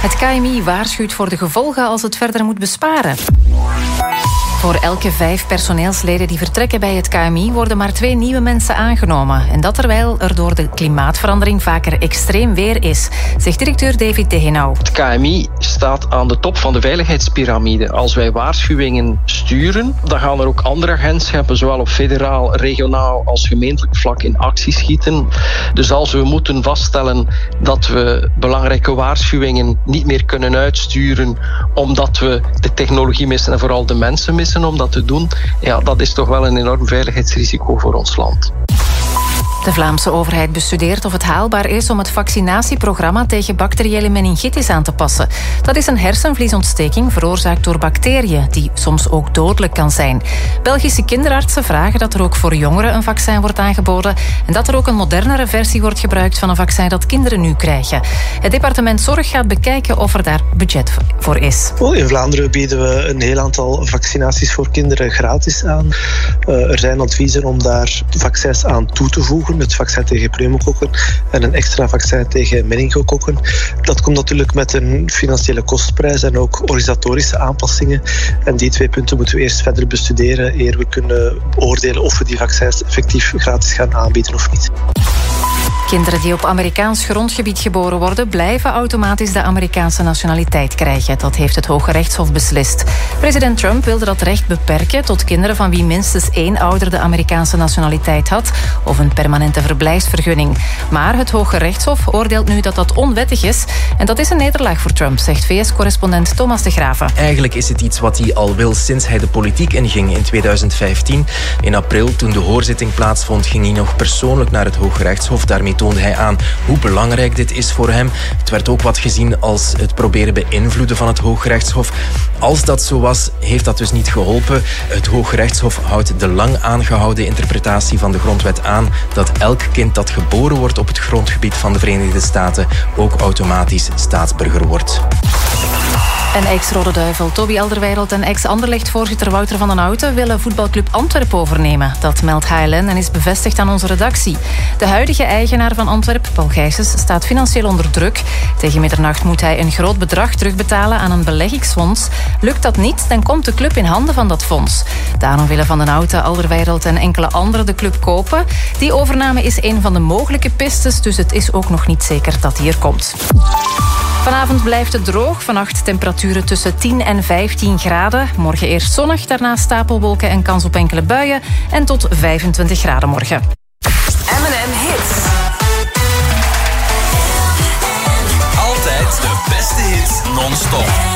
Het KMI waarschuwt voor de gevolgen als het verder moet besparen. Voor elke 5 personeelsleden die vertrekken bij het KMI worden maar 2 nieuwe mensen aangenomen. En dat terwijl er door de klimaatverandering vaker extreem weer is, zegt directeur David Degenau. Het KMI staat aan de top van de veiligheidspyramide. Als wij waarschuwingen sturen, dan gaan er ook andere agentschappen, zowel op federaal, regionaal als gemeentelijk vlak, in actie schieten. Dus als we moeten vaststellen dat we belangrijke waarschuwingen niet meer kunnen uitsturen omdat we de technologie missen en vooral de mensen missen om dat te doen, ja, dat is toch wel een enorm veiligheidsrisico voor ons land. De Vlaamse overheid bestudeert of het haalbaar is om het vaccinatieprogramma tegen bacteriële meningitis aan te passen. Dat is een hersenvliesontsteking veroorzaakt door bacteriën, die soms ook dodelijk kan zijn. Belgische kinderartsen vragen dat er ook voor jongeren een vaccin wordt aangeboden en dat er ook een modernere versie wordt gebruikt van een vaccin dat kinderen nu krijgen. Het departement Zorg gaat bekijken of er daar budget voor is. In Vlaanderen bieden we een heel aantal vaccinaties voor kinderen gratis aan. Er zijn adviezen om daar vaccins aan toe te voegen. Het vaccin tegen pneumokokken en een extra vaccin tegen meningokokken. Dat komt natuurlijk met een financiële kostprijs en ook organisatorische aanpassingen. En die 2 punten moeten we eerst verder bestuderen eer we kunnen oordelen of we die vaccins effectief gratis gaan aanbieden of niet. Kinderen die op Amerikaans grondgebied geboren worden, blijven automatisch de Amerikaanse nationaliteit krijgen. Dat heeft het Hoge Rechtshof beslist. President Trump wilde dat recht beperken tot kinderen van wie minstens 1 ouder de Amerikaanse nationaliteit had of een permanente verblijfsvergunning. Maar het Hoge Rechtshof oordeelt nu dat dat onwettig is. En dat is een nederlaag voor Trump, zegt VS-correspondent Thomas de Graven. Eigenlijk is het iets wat hij al wil sinds hij de politiek inging in 2015. In april, toen de hoorzitting plaatsvond, ging hij nog persoonlijk naar het Hoge Rechtshof. Daarmee toonde hij aan hoe belangrijk dit is voor hem. Het werd ook wat gezien als het proberen beïnvloeden van het Hooggerechtshof. Als dat zo was, heeft dat dus niet geholpen. Het Hooggerechtshof houdt de lang aangehouden interpretatie van de grondwet aan dat elk kind dat geboren wordt op het grondgebied van de Verenigde Staten ook automatisch staatsburger wordt. En ex-Rode Duivel Toby Alderweireld en ex-Anderlecht-voorzitter Wouter van den Houten willen voetbalclub Antwerpen overnemen. Dat meldt HLN en is bevestigd aan onze redactie. De huidige eigenaar van Antwerpen, Paul Gijsens, staat financieel onder druk. Tegen middernacht moet hij een groot bedrag terugbetalen aan een beleggingsfonds. Lukt dat niet, dan komt de club in handen van dat fonds. Daarom willen Van den Houten, Alderweireld en enkele anderen de club kopen. Die overname is een van de mogelijke pistes, dus het is ook nog niet zeker dat die er komt. Vanavond blijft het droog. Vannacht temperaturen tussen 10 en 15 graden. Morgen eerst zonnig, daarna stapelwolken en kans op enkele buien. En tot 25 graden morgen. M&M Hits. Altijd de beste hits non-stop.